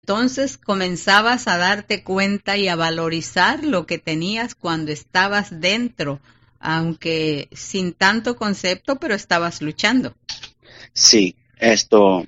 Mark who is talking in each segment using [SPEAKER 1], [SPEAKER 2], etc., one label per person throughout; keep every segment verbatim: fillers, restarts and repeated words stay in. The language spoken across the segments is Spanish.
[SPEAKER 1] Entonces comenzabas a darte cuenta y a valorizar lo que tenías cuando estabas dentro, aunque sin tanto concepto, pero estabas luchando.
[SPEAKER 2] Sí, esto,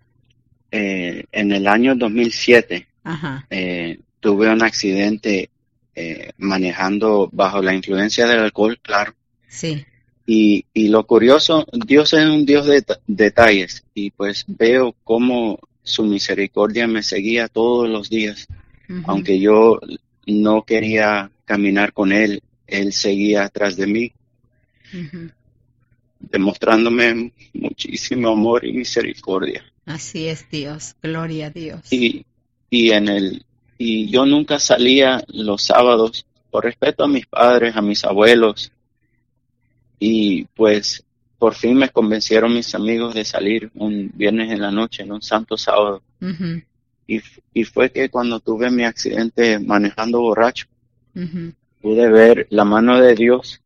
[SPEAKER 2] eh, en el año dos mil siete
[SPEAKER 1] Ajá,
[SPEAKER 2] eh, tuve un accidente eh, manejando bajo la influencia del alcohol, claro.
[SPEAKER 1] sí.
[SPEAKER 2] Y, y lo curioso, Dios es un Dios de deta- detalles y pues veo cómo su misericordia me seguía todos los días,
[SPEAKER 1] Ujú,
[SPEAKER 2] aunque yo no quería caminar con Él, Él seguía atrás de mí,
[SPEAKER 1] ujú.
[SPEAKER 2] demostrándome muchísimo amor y misericordia.
[SPEAKER 1] Así es Dios, gloria a Dios.
[SPEAKER 2] Y, y en el, y yo nunca salía los sábados por respeto a mis padres, a mis abuelos, y pues por fin me convencieron mis amigos de salir un viernes en la noche, en un santo sábado.
[SPEAKER 1] Ujú,
[SPEAKER 2] Y, y fue que cuando tuve mi accidente manejando borracho,
[SPEAKER 1] ujú.
[SPEAKER 2] pude ver la mano de Dios,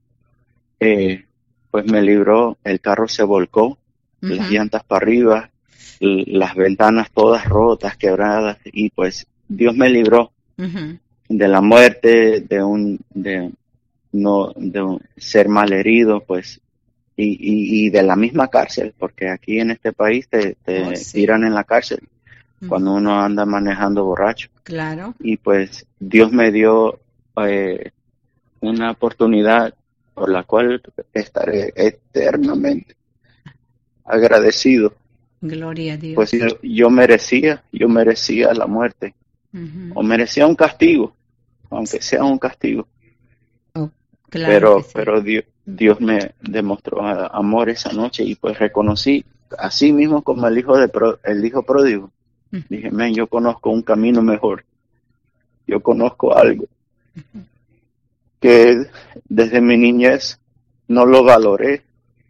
[SPEAKER 2] eh, pues me libró, el carro se volcó, las
[SPEAKER 1] Ujú,
[SPEAKER 2] llantas para arriba, l- las ventanas todas rotas, quebradas, y pues Dios me libró
[SPEAKER 1] ujú.
[SPEAKER 2] de la muerte, de un, de no, de un ser malherido, pues, y, y, y de la misma cárcel, porque aquí en este país te,
[SPEAKER 1] Oh,
[SPEAKER 2] te
[SPEAKER 1] sí.
[SPEAKER 2] tiran en la cárcel
[SPEAKER 1] Ujú.
[SPEAKER 2] cuando uno anda manejando borracho.
[SPEAKER 1] Claro.
[SPEAKER 2] Y pues Dios me dio eh, una oportunidad por la cual estaré eternamente agradecido.
[SPEAKER 1] Gloria a
[SPEAKER 2] Pues yo,
[SPEAKER 1] Dios.
[SPEAKER 2] yo merecía, yo merecía la muerte,
[SPEAKER 1] Ujú.
[SPEAKER 2] o merecía un castigo, aunque sea un castigo.
[SPEAKER 1] Oh, claro que
[SPEAKER 2] Pero,
[SPEAKER 1] sí.
[SPEAKER 2] pero Dios, Dios me demostró a- amor esa noche y pues reconocí, así mismo como el hijo de pro- el hijo pródigo.
[SPEAKER 1] Ujú,
[SPEAKER 2] Dije, men, yo conozco un camino mejor, yo conozco algo
[SPEAKER 1] ujú.
[SPEAKER 2] que desde mi niñez no lo valoré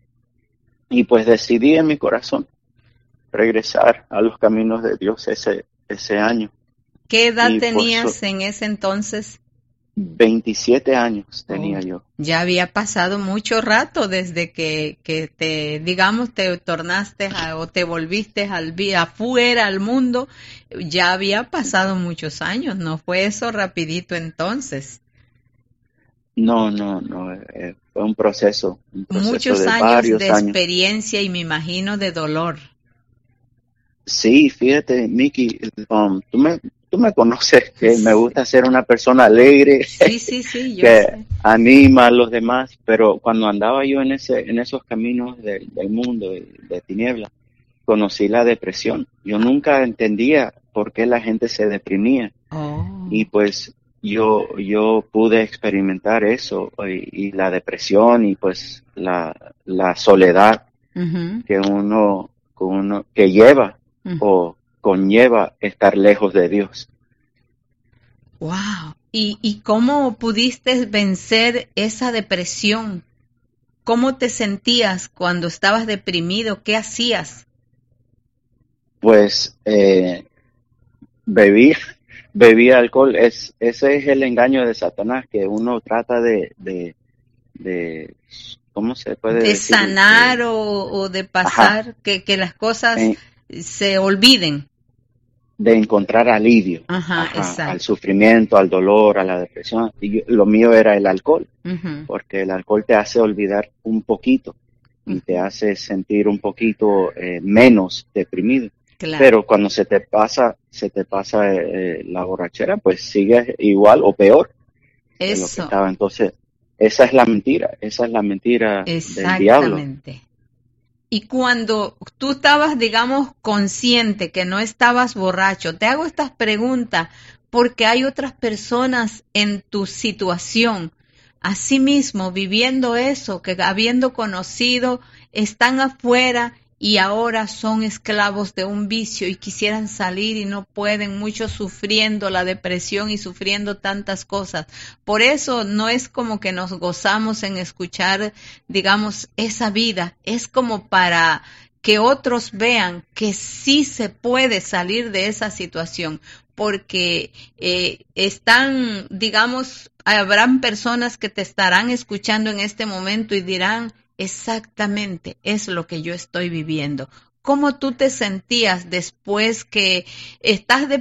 [SPEAKER 2] y pues decidí en mi corazón regresar a los caminos de Dios ese, ese año.
[SPEAKER 1] ¿Qué edad
[SPEAKER 2] Y por su
[SPEAKER 1] tenías en ese entonces?
[SPEAKER 2] veintisiete años
[SPEAKER 1] Oh,
[SPEAKER 2] tenía yo.
[SPEAKER 1] ya había pasado mucho rato desde que, que te, digamos, te tornaste a- o te volviste al vi- afuera al mundo. Ya había pasado muchos años, no fue eso rapidito entonces.
[SPEAKER 2] No, no, no, eh, fue un proceso, un proceso
[SPEAKER 1] Muchos
[SPEAKER 2] de
[SPEAKER 1] años de
[SPEAKER 2] varios años.
[SPEAKER 1] experiencia y me imagino de dolor.
[SPEAKER 2] Sí, fíjate, Miki, um, tú me, tú me conoces que me
[SPEAKER 1] Sí,
[SPEAKER 2] gusta ser una persona alegre,
[SPEAKER 1] sí, sí, sí, yo
[SPEAKER 2] que
[SPEAKER 1] sé.
[SPEAKER 2] anima a los demás, pero cuando andaba yo en ese, en esos caminos de- del mundo de, de tinieblas, conocí la depresión. Yo nunca entendía por qué la gente se deprimía y
[SPEAKER 1] Oh.
[SPEAKER 2] pues yo, yo pude experimentar eso y, y la depresión y pues la, la soledad
[SPEAKER 1] Ujú,
[SPEAKER 2] que uno, que uno, que lleva
[SPEAKER 1] ujú.
[SPEAKER 2] o conlleva estar lejos de Dios.
[SPEAKER 1] Wow. ¿Y, y cómo pudiste vencer esa depresión? ¿Cómo te sentías cuando estabas deprimido? ¿Qué hacías?
[SPEAKER 2] Pues eh, bebí, bebí alcohol, es, ese es el engaño de Satanás, que uno trata de, de, de ¿cómo se puede
[SPEAKER 1] ¿De
[SPEAKER 2] decir?
[SPEAKER 1] sanar
[SPEAKER 2] De,
[SPEAKER 1] o, o de
[SPEAKER 2] ajá,
[SPEAKER 1] pasar que, que las cosas
[SPEAKER 2] en-
[SPEAKER 1] se olviden?
[SPEAKER 2] de encontrar alivio,
[SPEAKER 1] Ajá,
[SPEAKER 2] ajá, al
[SPEAKER 1] exacto.
[SPEAKER 2] sufrimiento, al dolor, a la depresión. Y yo- lo mío era el alcohol,
[SPEAKER 1] Ujú,
[SPEAKER 2] porque el alcohol te hace olvidar un poquito y te
[SPEAKER 1] ujú.
[SPEAKER 2] hace sentir un poquito eh, menos deprimido.
[SPEAKER 1] Claro.
[SPEAKER 2] Pero cuando se te pasa, se te pasa eh, la borrachera, pues sigues igual o peor de lo que
[SPEAKER 1] Eso,
[SPEAKER 2] estaba. Entonces, esa es la mentira, esa es la mentira del diablo.
[SPEAKER 1] exactamente. Y cuando tú estabas, digamos, consciente que no estabas borracho, te hago estas preguntas porque hay otras personas en tu situación, asimismo, viviendo eso, que habiendo conocido, están afuera y ahora son esclavos de un vicio y quisieran salir y no pueden, muchos sufriendo la depresión y sufriendo tantas cosas. Por eso no es como que nos gozamos en escuchar, digamos, esa vida, es como para que otros vean que sí se puede salir de esa situación, porque eh, están, digamos, habrán personas que te estarán escuchando en este momento y dirán, exactamente, es lo que yo estoy viviendo. cómo tú te sentías después que estás de